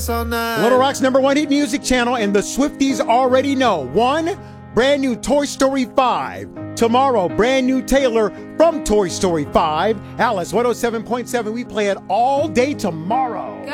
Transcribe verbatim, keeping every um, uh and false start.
all night. Little Rock's number one hit music channel, and the Swifties already know. One, brand new Toy Story five. Tomorrow, brand new Taylor from Toy Story five. Alice, one oh seven point seven. We play it all day tomorrow.